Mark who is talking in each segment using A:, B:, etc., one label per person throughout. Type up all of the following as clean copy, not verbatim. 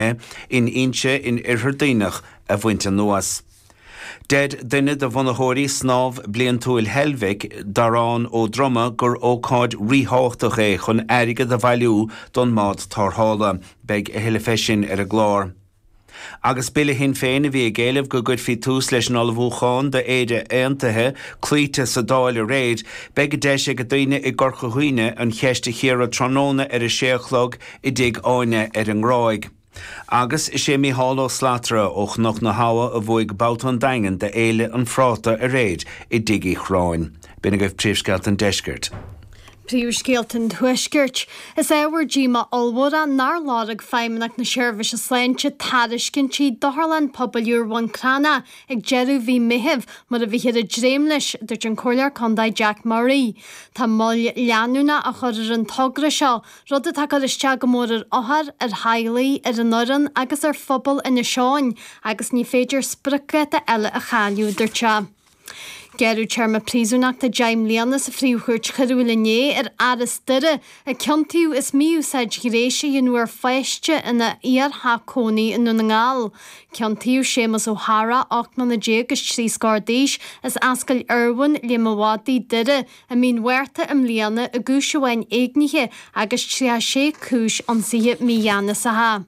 A: in inse in Irhardínach a bhainte nuas. Dead duine de bhonachóirí snáb blian túil Helvig darán ó droma gur ócáid ríthóchtach é chun airige de bhailiú don mád tarthála beag a heile fesin ar a glár. Agus bille hin féin a bhí a géileh go gud fi tús leis an olbhúcháin de éide aantathe clíte sa dáil a réid beag a deise go daoine i gcorcha chuoine an cheiste chéar a tróna ar a séachlog I dig áine ar an ráig. Agus sé mí háló slatra och nach na hawa a bhuaig bautan daingen de éile an fráta a réid I digi chráin. Bina goibh príomhsceilt an deisgurt.
B: Príomhsceilt an thuisgurt is éhar díma olmhóra nar ládag feimnach na seirbhís a sléinte tariscin tí doharlan pobalúr wan crana ag jeru bhí mihibh mar a bhí hiad a dréimlis dúirt an choilear condaid Jack Murray. Tá moll leanúna a chur an togra seo rud a take iste go mór ar hailaí ar an noran agus ar phobal ina seáin agus ní féidir spricreta eile a chailiú dúirte. Gerú tearma prísúnach de Jaim Leanna sa fríúchúirt chuú lené ar aras dure a ceantíú is míú said gréise dionúar feiste ina iar hácónaí in na ngáil. Ceantíú Séamus O'Hara 8 agus 3 scardéis is ascail Irwin Liamawadi dure a mín huirta am Leanna a gúisehain éignithe agus 36 cúis an sihe míana sa ha.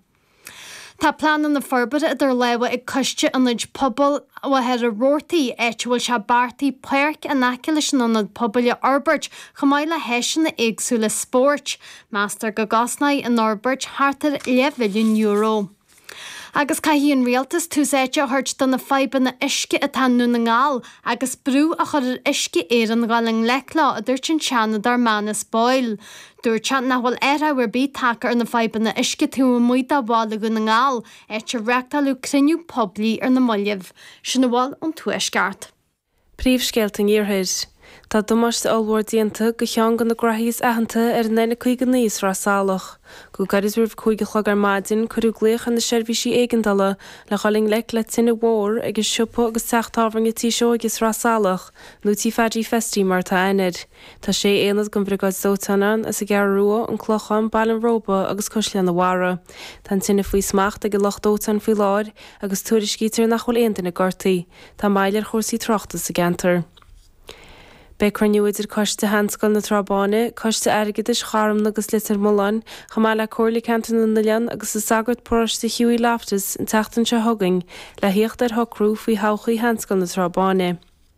B: Tá planan na forbada idir lewa ag coiste an id pobl a head a rórtaí éitúil se bartaí perc a nacilis an pobaile Arbert chamáile heisin na éagsúla sport. Master go gasnaid an Arbert hartar 11 milliún euro. Agus caihíon rialtas túsáite a thuirt don na feiban na isce a tanú na ngáil agus brú a chur isce éan gáling leclá a dúirt an teanna dar manas báil. Dúirt nahfuil éarhar bí take ar na feiban na isce tú muid a bhála go na ngáil éit reachtalú criniú poblí ar na moileh sin bháil an tuaisceart.
C: Príomhsceilt an Iarthair. Tá dumas allhór díanta go teangan na grathíos aitheanta ar 9 níos rásálach. Go garis bhíh chuige chlog ar maidin chuú gléoch an na seirbhísí éigandala le chaling le tinna mhór agus siúpa agus teachtábharing atí seo agus rásálach nó tí fadí festí mar tá ainid. Tá sé éanad go bhrigáid zótanan as a gar rua an clochan bailin róba agus coslean na mhara. Tá tinna faoi smacht ag lochdótan faoi láir agus tuairiscítar nachhfuil aontain na gortaí. Tá mailir chósaí trochta sa gantar. Be cruniúidir coiste hanscail na trabáine, coiste airgid is charm agus litar molán, chamáil le cóirla cantan na lean agus is sagart poriste hiúí laftas in teachtan se thugaing le hiocht ar thocrú faoi háchaí hanscail na trabáine.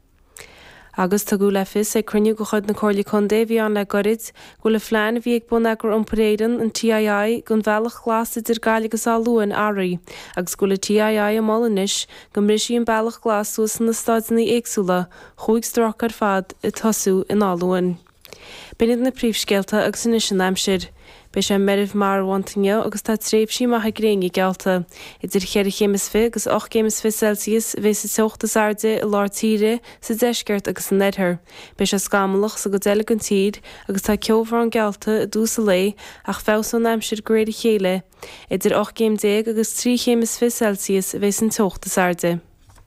C: Agus tá go le fis é cruniú go chud na cóirla chundé bhí an le gorid, go le phlean bhí ag bun agur an paréidan an TII gon bhealach glas idir gálagus á luan áraí, agus go le TII am molanis go mrisí an bealach glas suas na stáidnaí éagsúla, chuig strach ar fad i tosú in áluan. Beinead na príomhscéalta agus in sin aimsir. Bei sé meribh mar wantinge agus tá tréimhsí maithe gréingi gealta. Idir chéir chémasfi agus 8 Celsius bhés sa teochtas airde i lár tíre sa deisceart agus an nethir. Bei sé scamalach sa go déile an tíd agus tá ceomhar an gealta a dús a lé ach fásan aimsir gréad chéile. Idir 8 agus 3 Celsius bhés an teochtas airde.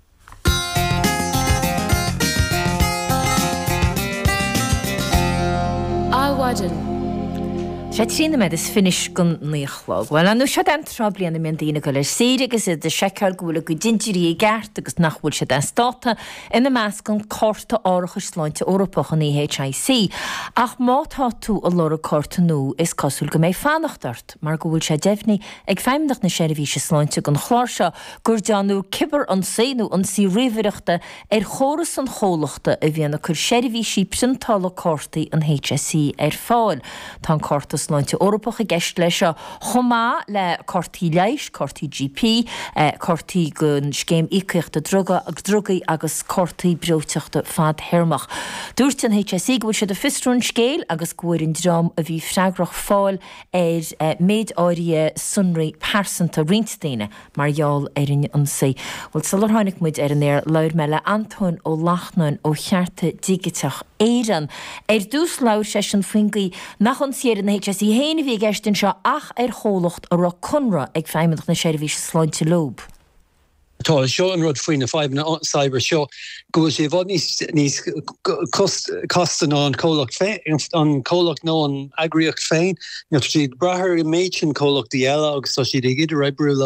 D: Áhaidir. Se trína med is finis gon níochlog. Well, an se an trablian na mendína go leir séide agus de secar gohfuil go dintirí gart agus nachhfuil se den státa ina meas gon corta áirichas sláinte Europachan í HIC. Ach mátá tú a lora corta nó is cosúil go méid fannachtart, mar gohfuil se defni ag feimdach na seirbhíse sláinte gon chláirse gur deanú cibar an séú an sí riomhaireachta choras an chólachta a bhíanana chur seirbhísí psintala cortaí an HSC fáil. Tá corta sláinte Europach a gceist leis chomá le cortaí leis, cortaí GP, cortaí gon scéim íceachta drugaí agus cortaí breoteachta fad hermach. Dúirt an HSC gohfuil se de fistrún scéil agus gohfuir an drám a bhí freigrach fáil méid áirí sunraí persanta rinsteine margheall an sé. Bhfuil salartháinig muid an leir meile Anton ó Lachnain ó chearta dígiteach éan. Dús leir sé an fingaí nach an siar an HSC héana bhí gceistin seo ach chólacht a ra cunra ag feimimech na seirbhíse sláinte lob.
E: Tá seo an rud faoin na 5 na cyber seo go sé bhd níos costan an cólach féin an cólach nó an agriocht féin, nó siad brathir i méid sin cólach di eile agus tá siad ag idir ebrú